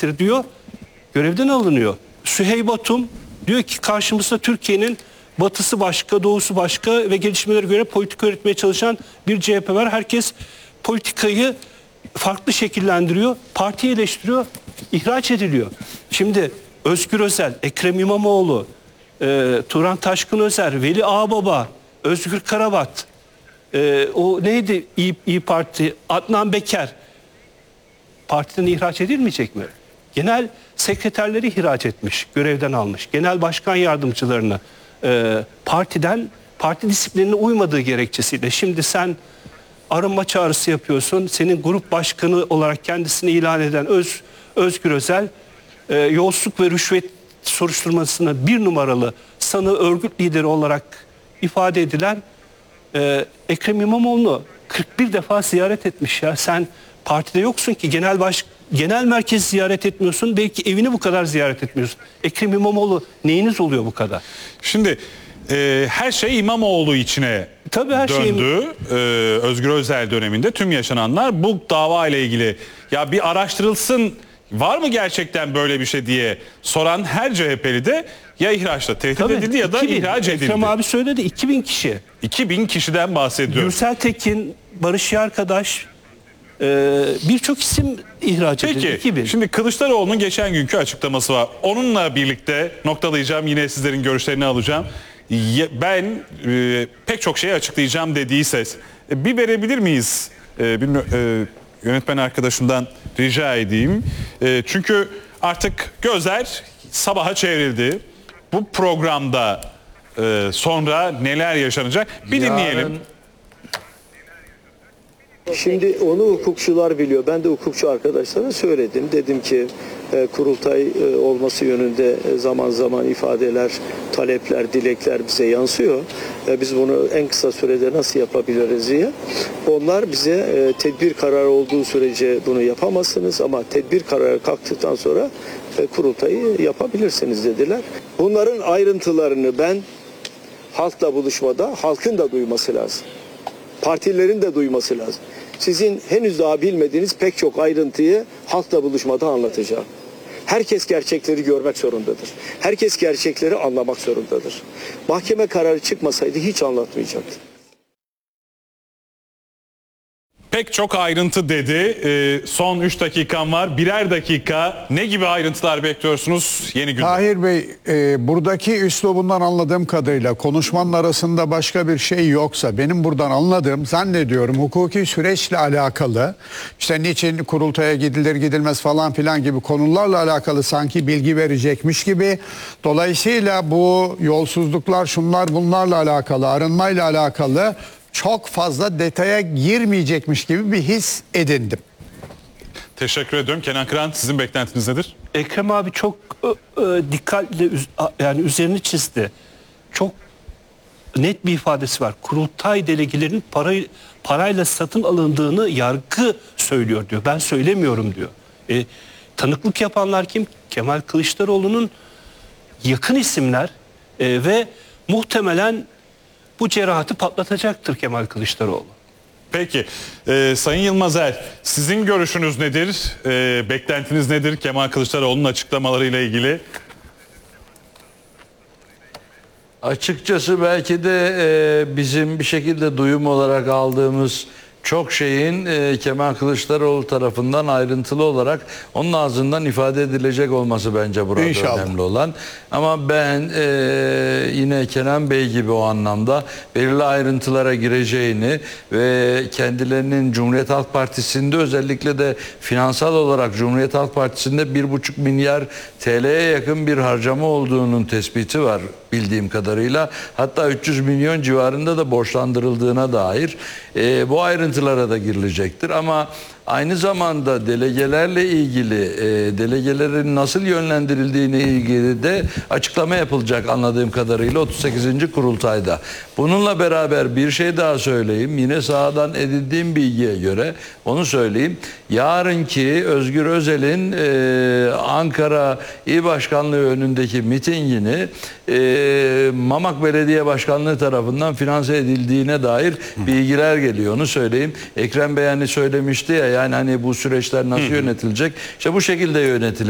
gerektir diyor. Görevden alınıyor. Süheyb Atum diyor ki karşımızda Türkiye'nin batısı başka, doğusu başka ve gelişmelere göre politika üretmeye çalışan bir CHP var. Herkes politikayı farklı şekillendiriyor, partiyi eleştiriyor, ihraç ediliyor. Şimdi Özgür Özel, Ekrem İmamoğlu, Turan Taşkın Özer, Veli Ağbaba, Özgür Karabat, o neydi İYİ Parti, Adnan Beker partiden ihraç edilmeyecek mi? Genel sekreterleri ihraç etmiş, görevden almış. Genel başkan yardımcılarını parti disiplinine uymadığı gerekçesiyle. Şimdi sen arınma çağrısı yapıyorsun. Senin grup başkanı olarak kendisini ilan eden Özgür Özel yolsuzluk ve rüşvet soruşturmasına 1 numaralı sanığı örgüt lideri olarak ifade edilen Ekrem İmamoğlu'nu 41 defa ziyaret etmiş ya. Sen partide yoksun ki genel merkez ziyaret etmiyorsun. Belki evini bu kadar ziyaret etmiyorsun. Ekrem İmamoğlu neyiniz oluyor bu kadar? Şimdi her şey İmamoğlu içine döndü. Özgür Özel döneminde tüm yaşananlar bu dava ile ilgili ya bir araştırılsın, var mı gerçekten böyle bir şey diye soran her CHP'li de ya ihraçla tehdit edildi ya da ihraç edildi. Ekrem abi söyledi, 2000 kişi. 2000 kişiden bahsediyor. Gürsel Tekin, Barış Yarkadaş, birçok isim ihraç edildi. Peki 2000. şimdi Kılıçdaroğlu'nun geçen günkü açıklaması var. Onunla birlikte noktalayacağım, yine sizlerin görüşlerini alacağım. Ben pek çok şeyi açıklayacağım dediği ses. Bir verebilir miyiz? Yönetmen arkadaşımdan rica edeyim. Çünkü artık gözler sabaha çevrildi. Bu programda sonra neler yaşanacak? Bir dinleyelim. Şimdi onu hukukçular biliyor. Ben de hukukçu arkadaşlara söyledim. Dedim ki kurultay olması yönünde zaman zaman ifadeler, talepler, dilekler bize yansıyor. Biz bunu en kısa sürede nasıl yapabiliriz diye. Onlar bize tedbir kararı olduğu sürece bunu yapamazsınız ama tedbir kararı kalktıktan sonra kurultayı yapabilirsiniz dediler. Bunların ayrıntılarını ben halkla buluşmada halkın da duyması lazım. Partilerin de duyması lazım. Sizin henüz daha bilmediğiniz pek çok ayrıntıyı halkla buluşmada anlatacağım. Herkes gerçekleri görmek zorundadır. Herkes gerçekleri anlamak zorundadır. Mahkeme kararı çıkmasaydı hiç anlatmayacaktı. Pek çok ayrıntı dedi. Son 3 dakikam var. Birer dakika. Ne gibi ayrıntılar bekliyorsunuz yeni günde? Tahir Bey, buradaki üslubundan anladığım kadarıyla konuşmanın arasında başka bir şey yoksa benim buradan anladığım, zannediyorum hukuki süreçle alakalı, işte niçin kurultaya gidilir gidilmez falan filan gibi konularla alakalı sanki bilgi verecekmiş gibi. Dolayısıyla bu yolsuzluklar, şunlar bunlarla alakalı, arınmayla alakalı çok fazla detaya girmeyecekmiş gibi bir his edindim. Teşekkür ediyorum. Kenan Kıran, sizin beklentiniz nedir? Ekrem abi çok dikkatli, yani üzerini çizdi. Çok net bir ifadesi var. Kurultay delegelerinin parayla satın alındığını yargı söylüyor diyor. Ben söylemiyorum diyor. Tanıklık yapanlar kim? Kemal Kılıçdaroğlu'nun yakın isimler ve muhtemelen bu cerahatı patlatacaktır Kemal Kılıçdaroğlu. Peki. Sayın Yılmazer, sizin görüşünüz nedir? Beklentiniz nedir Kemal Kılıçdaroğlu'nun açıklamalarıyla ilgili? Açıkçası belki de bizim bir şekilde duyum olarak aldığımız çok şeyin Kemal Kılıçdaroğlu tarafından ayrıntılı olarak onun ağzından ifade edilecek olması bence burada İnşallah önemli olan. Ama ben yine Kenan Bey gibi o anlamda belirli ayrıntılara gireceğini ve kendilerinin Cumhuriyet Halk Partisi'nde özellikle de finansal olarak Cumhuriyet Halk Partisi'nde 1,5 milyar TL'ye yakın bir harcama olduğunun tespiti var bildiğim kadarıyla. Hatta 300 milyon civarında da borçlandırıldığına dair bu ayrıntılara da girilecektir. Ama aynı zamanda delegelerle ilgili, delegelerin nasıl yönlendirildiğine ilgili de açıklama yapılacak anladığım kadarıyla 38. kurultayda. Bununla beraber bir şey daha söyleyeyim. Yine sahadan edindiğim bilgiye göre onu söyleyeyim. Yarınki Özgür Özel'in Ankara İl Başkanlığı önündeki mitingini Mamak Belediye Başkanlığı tarafından finanse edildiğine dair bilgiler geliyor. Onu söyleyeyim. Ekrem Bey hani söylemişti ya, yani hani bu süreçler nasıl yönetilecek? İşte bu şekilde yönetilecek.